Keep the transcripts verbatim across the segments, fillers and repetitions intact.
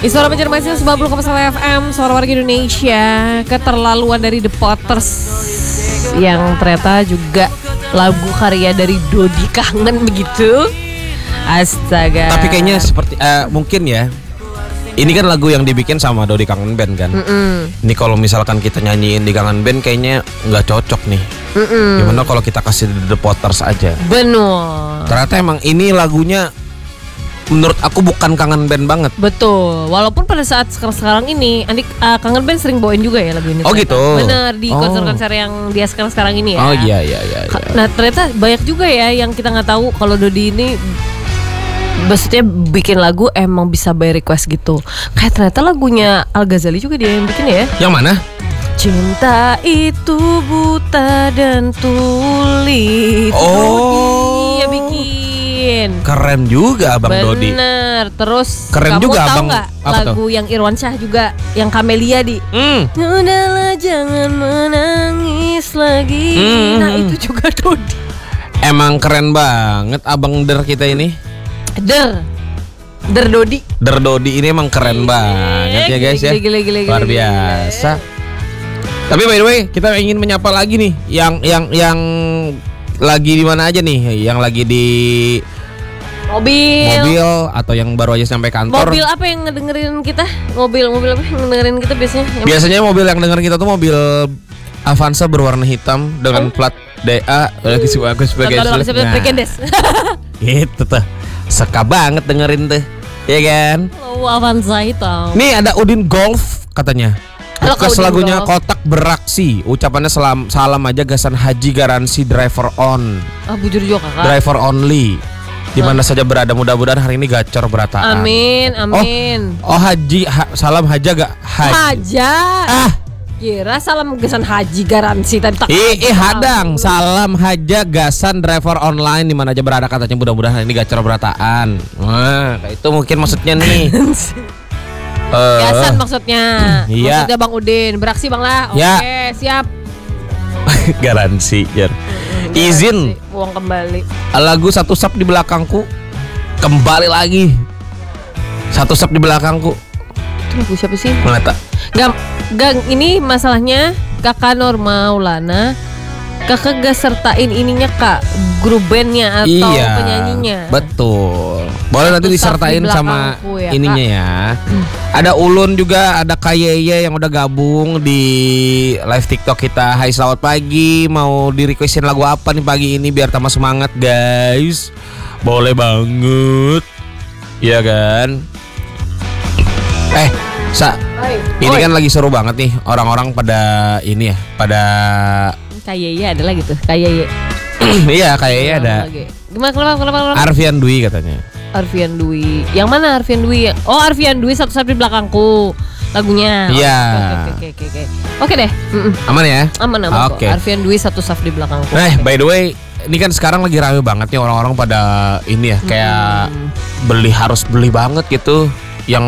Suara Banjarmasin sembilan puluh koma satu F M, suara warga Indonesia. Keterlaluan dari The Potters, yang ternyata juga lagu karya dari Dodi Kangen begitu. Astaga. Tapi kayaknya seperti uh, mungkin ya, ini kan lagu yang dibikin sama Dodi Kangen Band kan. Mm-mm. Ini kalau misalkan kita nyanyiin di Kangen Band kayaknya nggak cocok nih. Mm-mm. Gimana kalau kita kasih The Potters aja? Benar. Ternyata emang ini lagunya menurut aku bukan Kangen Band banget. Betul. Walaupun pada saat sekarang-sekarang ini Andik uh, Kangen Band sering bawain juga ya lagu ini. Oh gitu. Bener, di oh. konser-konser yang dia sekarang-sekarang ini ya. Oh iya iya iya, iya. Nah ternyata banyak juga ya yang kita nggak tahu kalau Dodi ini maksudnya bikin lagu emang bisa by request gitu. Kayak ternyata lagunya Al Ghazali juga dia yang bikin ya. Yang mana? Cinta itu buta dan tuli. Oh, dia bikin. Keren juga Abang Bener. Dodi. Bener. Terus keren kamu juga tahu Abang. nggak lagu tuh? yang Irwan Syah juga, yang Kamelia di. Hmm. Udahlah jangan menangis lagi. Hmm. Nah itu juga Dodi. Emang keren banget Abang Der kita ini. Der. Der Dodi. Der Dodi ini emang keren gile, banget ya guys ya. Gile, gile, gile, luar biasa. Gile. Tapi by the way, kita ingin menyapa lagi nih yang yang yang lagi di mana aja nih? Yang lagi di mobil. Mobil atau yang baru aja sampai kantor. Mobil apa yang ngedengerin kita? Mobil mobil apa yang ngedengerin kita biasanya? Biasanya mobil yang dengerin kita tuh mobil Avanza berwarna hitam dengan oh. plat D A lagi aku sebagai nah, Pregendes. Gitu tuh. Suka banget dengerin tuh. Iya kan? Oh, Avanza hitam. Nih ada Udin Golf katanya. Request lagunya Kotak Beraksi. Ucapannya salam, salam aja gasan haji garansi driver on. Ah, bujur juga kakak. Driver only. Di mana saja berada, mudah-mudahan hari ini gacor berataan. Amin, amin. Oh, oh haji, ha, salam haja gak? Haji. Haja. Ah, kira salam gasan haji garansi tadi tak. Ih, eh, hadang. Salam haja gasan driver online di mana aja berada, katanya mudah-mudahan hari ini gacor berataan. Wah, itu mungkin maksudnya nih. Uh, Gasan maksudnya. Iya. Maksudnya Bang Udin. Beraksi Bang lah. Oke, ya. siap. Garansi, Jar. Hmm, Izin. Uang kembali. Lagu Satu Sap di Belakangku kembali lagi. Satu Sap di Belakangku. Itu lagu siapa sih? Mana tak? Gak, gak, ini masalahnya Kakak Nur Maulana, Kakak gak sertain ininya Kak, grup bandnya atau iya, penyanyinya. Betul. Boleh nanti disertain sama ya, ininya Kak. Ya. Hmm. Ada Ulun juga, ada Kayeye yang udah gabung di live TikTok kita. Hai selamat pagi, mau di requestin lagu apa nih pagi ini biar tambah semangat guys? Boleh banget. Iya kan? Eh, Sa, Oi. Ini Oi. Kan lagi seru banget nih orang-orang pada ini ya, pada Kayeye ada lagi tuh, Kayeye. Iya, Kayeye ada. Gimana kenapa, kenapa, kenapa? Arfian Dwi katanya. Arfian Dwi. Yang mana Arfian Dwi? Oh, Arfian Dwi Satu Sap di Belakangku. Lagunya. Iya. Oke, oke, oke, oke. Oke deh. Mm-mm. Aman ya? Aman, aman. Oke. Okay. Arfian Dwi Satu Sap di Belakangku. Nah, by the way, ini kan sekarang lagi rame banget nih orang-orang pada ini ya, kayak hmm. beli harus beli banget gitu yang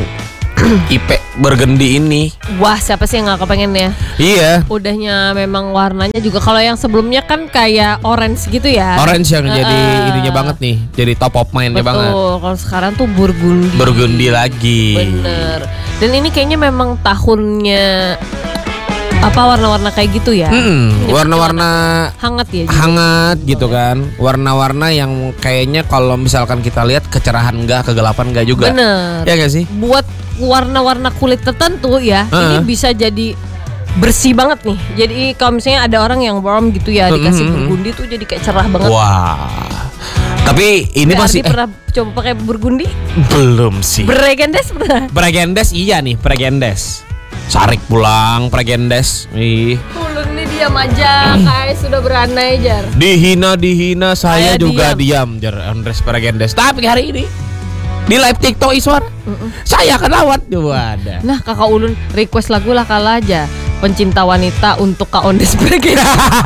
I P burgundy ini. Wah, siapa sih yang gak kepengen ya? Iya. Udahnya memang warnanya juga. Kalau yang sebelumnya kan kayak orange gitu ya. Orange yang uh, jadi uh, ininya banget nih, jadi top of mind-nya banget. Betul. Kalau sekarang tuh burgundy. Burgundy lagi. Bener. Dan ini kayaknya memang tahunnya apa warna-warna kayak gitu ya. Hmm, warna-warna hangat ya. Juga. Hangat gitu kan. Warna-warna yang kayaknya kalau misalkan kita lihat kecerahan enggak, kegelapan enggak juga. Bener. Ya gak sih? Buat warna-warna kulit tertentu ya, uh-huh. ini bisa jadi bersih banget nih. Jadi kalau misalnya ada orang yang warm gitu ya, dikasih mm-hmm. burgundy tuh jadi kayak cerah banget. Wah. Tapi ini Udah masih eh. pernah coba pakai burgundy? Belum sih. Pregendes pernah? Pregendes iya nih, Pregendes. Sarik pulang Pregendes. Ih. Ulun nih diam aja, kayak sudah beranai jar. Dihina dihina saya, saya juga diam, diam jar Andres Pregendes. Tapi hari ini di live TikTok Iswar, uh-uh. saya akan lawat juga ada. Nah, Kakak Ulun request lagu lah kalah aja. Pencinta wanita untuk Kak Ondes Pregendes.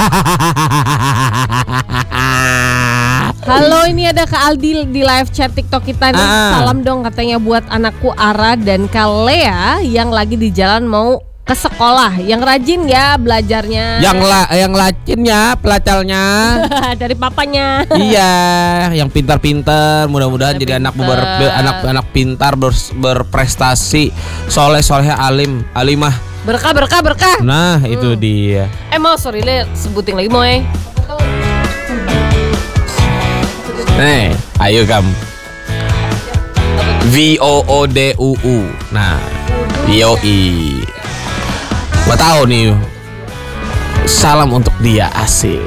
Halo, ini ada Kak Aldi di live chat TikTok kita nih. Ah. Salam dong katanya buat anakku Ara dan Kalea yang lagi di jalan mau ke sekolah, yang rajin ya belajarnya. Yang la, yang lacin ya pelacalnya. Dari papanya. Iya, yang pintar-pintar, mudah-mudahan jadi anak ber, ber- anak anak pintar ber, berprestasi, soleh soleh alim, alimah. Berkah berkah berkah. Nah, itu dia. Eh mau sorry le sebutin lagi moy. Nih, ayo kamu. V O O D U U. Nah, Yoi. Gua tahu nih. Salam untuk dia asik.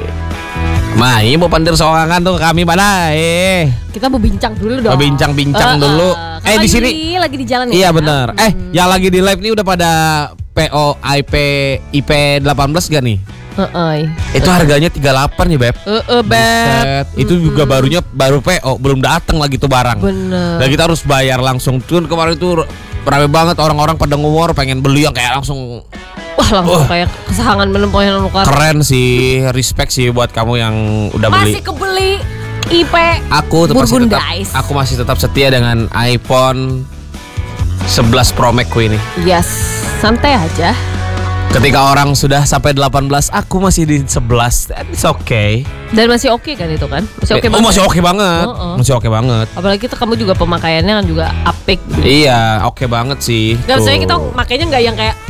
Mai mau pandir soangan tuh kami pada eh. Kita mau bincang dulu dong. Mau bincang-bincang Uh, dulu. uh, Eh kan di lagi- sini. lagi di jalan Iya ya. benar. Hmm. Eh, yang lagi di live nih udah pada P O I P I P delapan belas gak nih? Heeh. Itu harganya tiga puluh delapan ya, Beb. Heeh, Beb. Buset, itu juga barunya baru P O, belum datang lagi tuh barang. Bener. Dan kita harus bayar langsung. Tuh kemarin tuh rame banget orang-orang pada ngumor pengen beli yang kayak langsung. Wah langsung Wah. kayak kesahangan menempuh yang nukar. Keren sih, respect sih buat kamu yang udah beli. Masih kebeli I P Aku tetap masih tetap, Burgundies. aku masih tetap setia dengan iPhone sebelas Pro Max ku ini. Yes, santai aja. Ketika orang sudah sampai delapan belas, aku masih di sebelas. It's okay. Dan masih oke kan itu kan? Masih oke Eh, oh, banget. masih oke banget. Oh, oh. Masih oke banget. Apalagi itu kamu juga pemakaiannya kan juga apik. Iya, oke banget sih. Gak Tuh. usah kita makainya nggak yang kayak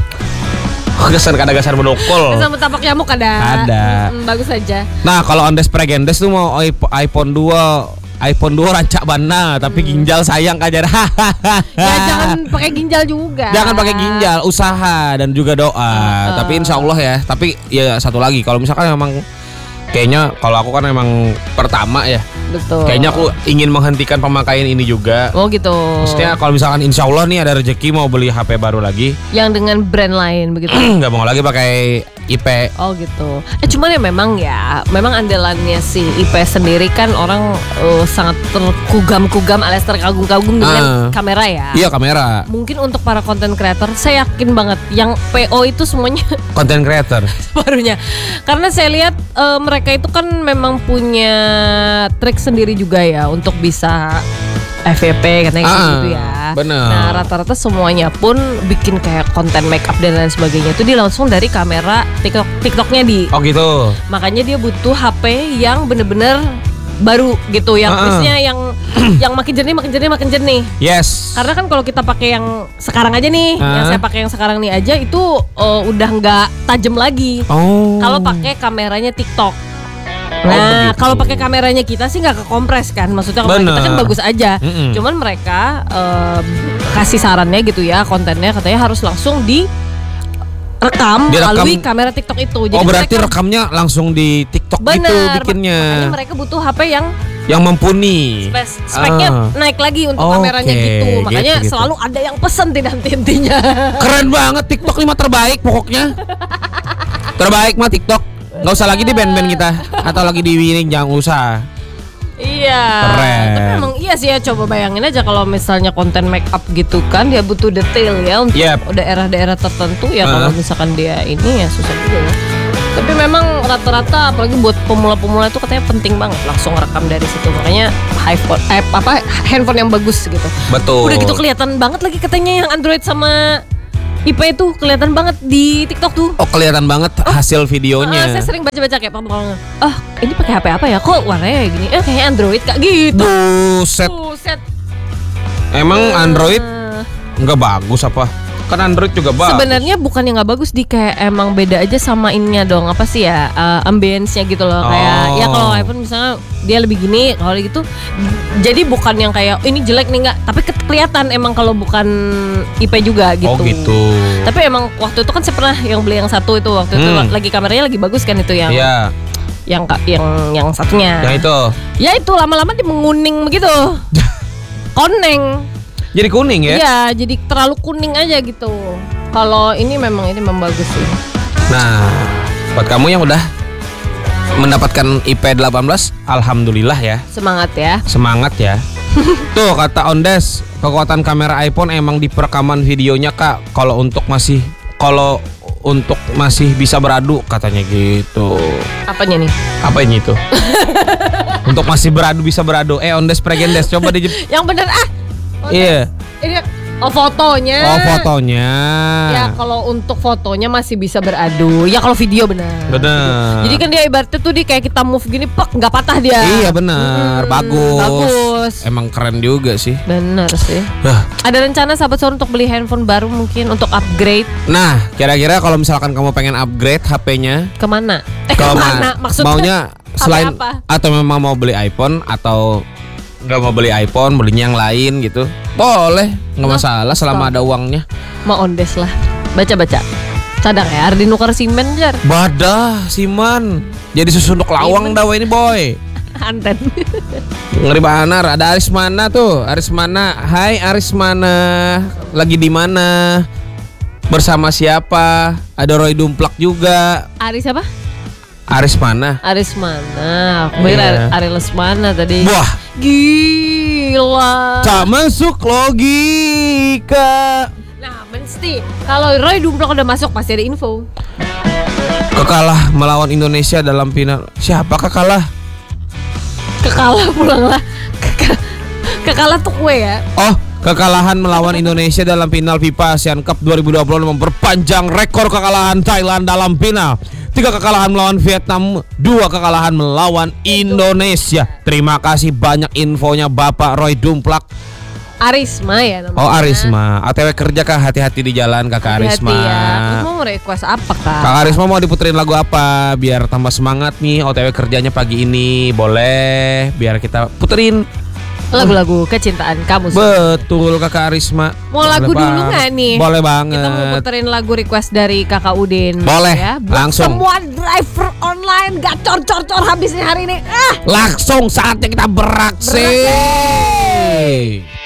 kesan kadang-kadang menukul. sama tapak nyamuk ada. Ada. Mm, bagus aja. Nah, kalau Andes Pregendes tuh mau iP- iPhone dua, iPhone dua rancak bana, tapi ginjal sayang kajar. Ya jangan pakai ginjal juga. Jangan pakai ginjal, usaha dan juga doa. Uh. Tapi insya Allah ya. Tapi ya satu lagi, kalau misalkan memang kayaknya kalau aku kan memang pertama ya. Betul. Kayaknya aku ingin menghentikan pemakaian ini juga. Oh gitu. Maksudnya kalau misalkan insya Allah nih ada rezeki mau beli H P baru lagi, Yang dengan brand lain begitu. nggak mau lagi pakai I P. Oh gitu. Eh cuman ya memang ya, memang andalannya si I P sendiri kan orang eh, sangat terkugam-kugam alias terkagum-kagum dengan Ah. kamera ya. Iya, kamera. Mungkin untuk para content creator, saya yakin banget yang P O itu semuanya Content creator. barunya. Karena saya lihat eh, mereka itu kan memang punya trik sendiri juga ya untuk bisa F Y P katanya Ah, gitu ya. bener. Nah rata-rata semuanya pun bikin kayak konten make up dan lain sebagainya itu dia langsung dari kamera TikTok TikToknya di. Oh gitu. Makanya dia butuh H P yang bener-bener baru gitu, yang Ah, ah. biasanya yang yang makin jernih makin jernih makin jernih. Yes. Karena kan kalau kita pakai yang sekarang aja nih, Ah. yang saya pakai yang sekarang nih aja itu eh, udah nggak tajam lagi. Oh. Kalau pakai kameranya TikTok. Oh, Nah, begitu. kalau pakai kameranya kita sih nggak kekompres kan, maksudnya kamera kita kan Bener. bagus aja. Mm-mm. Cuman mereka em, kasih sarannya gitu ya, kontennya katanya harus langsung di rekam Direkam. melalui kamera TikTok itu. Oh berarti mereka, rekamnya langsung di TikTok bener, gitu mak- bikinnya. makanya mereka butuh H P yang Yang mumpuni. spes- speknya Ah. naik lagi untuk Oke, kameranya gitu. Makanya gitu, gitu. selalu ada yang pesen tidak henti-hentinya. Keren banget TikTok lima terbaik pokoknya. Terbaik mah TikTok. Gak usah lagi di band-band kita. Atau lagi di winning, jangan usah. Iya. Keren. Tapi emang iya sih ya, coba bayangin aja kalau misalnya konten make up gitu kan dia butuh detail ya untuk Yep. daerah-daerah tertentu ya. Uh. Kalau misalkan dia ini ya susah juga ya. Tapi memang rata-rata apalagi buat pemula-pemula itu katanya penting banget langsung rekam dari situ. Makanya iPhone eh, apa handphone yang bagus gitu. Betul. Udah gitu kelihatan banget lagi katanya yang Android sama I P itu kelihatan banget di TikTok tuh. Oh kelihatan banget hasil Ah, videonya. saya sering baca-baca kayak pengalaman. Oh, ini pakai H P apa ya? Kok warnanya kayak gini? Eh, kayak Android kak gitu. Buset. Buset. Emang Android Eh, nggak bagus apa? Kan Android juga bagus. Sebenarnya bukan yang nggak bagus di kayak emang beda aja sama ininya dong, apa sih ya, eh, ambience-nya gitu loh. Kayak Oh. ya kalau iPhone misalnya dia lebih gini, kalau gitu jadi bukan yang kayak "Oh, ini jelek nih nggak, tapi ke- kelihatan emang kalau bukan I P juga gitu. Oh gitu. Tapi emang waktu itu kan saya pernah yang beli yang satu itu waktu itu Hmm. lagi kameranya lagi bagus kan itu yang Iya. yang ka- yang yang satunya. Yang itu. Ya itu lama-lama dia menguning begitu. Koneng. Jadi kuning ya. Iya, jadi terlalu kuning aja gitu. Kalau ini memang ini memang bagus sih. Nah, buat kamu yang udah mendapatkan I P delapan belas, alhamdulillah ya. Semangat ya. Semangat ya. Tuh kata Ondes, kekuatan kamera iPhone emang di perekaman videonya Kak. Kalau untuk masih kalau untuk masih bisa beradu katanya gitu. Apanya nih? Apa ini itu? Untuk masih beradu bisa beradu. Eh Ondes Pregendes coba di Yang bener ah. Iya. Ini Oh fotonya. Oh fotonya. Ya kalau untuk fotonya masih bisa beradu. Ya kalau video benar. Benar. Jadi kan dia ibaratnya tuh dia kayak kita move gini, pek nggak patah dia. Iya benar, Hmm, bagus. bagus. Emang keren juga sih. Bener sih. Nah, Ada rencana sahabat Sor untuk beli handphone baru mungkin untuk upgrade nah, kira-kira kalau misalkan kamu pengen upgrade H P-nya, kemana? Eh Kemana? kemana? Maksudnya maunya H P selain apa? atau memang mau beli iPhone atau nggak mau beli iPhone, belinya yang lain gitu, boleh, nggak Nah, masalah selama stop. ada uangnya. Mau ondes lah. Baca-baca. Cadang ya, harus dinukar simen jar. Badah, Siman, jadi susunduk lawang dah ini boy. Anten. Ngeri banar. Ada Aris mana tuh? Aris mana? Hai Aris mana? Lagi di mana? Bersama siapa? Ada Roy Dumplak juga. Aris apa? Aris mana? Aris mana? Aku pikir Iya. Ari Lesmana tadi. Wah, Gila. tak masuk logika. Nah, mesti kalau Roy Dumplak udah masuk pasti ada info. Kekalah melawan Indonesia dalam final. Siapa kekalah? Kekalah pulanglah. Keka- Kekalah tuh kue ya. Oh, kekalahan melawan Indonesia dalam final FIFA Asian Cup dua ribu dua puluh memperpanjang rekor kekalahan Thailand dalam final. Tiga kekalahan melawan Vietnam, dua kekalahan melawan Indonesia. Terima kasih banyak infonya Bapak Roy Dumplak. Arisma ya namanya. Oh Arisma, A T W kerja kah? Hati-hati di jalan Kakak Hati-hati Arisma. ya. Terus mau request apa kak? Kakak Arisma mau diputerin lagu apa biar tambah semangat nih O T W kerjanya pagi ini? Boleh, biar kita puterin. Lagu-lagu kecintaan kamu. Sih. Betul Kakak Arisma. Mau Boleh lagu dulu banget. nggak nih? Boleh banget. Kita mau puterin lagu request dari Kakak Udin. Boleh, ya. Buat langsung. semua driver online gacor-cor-cor habis nih hari ini. Ah, Langsung saatnya kita beraksi. Beraksi.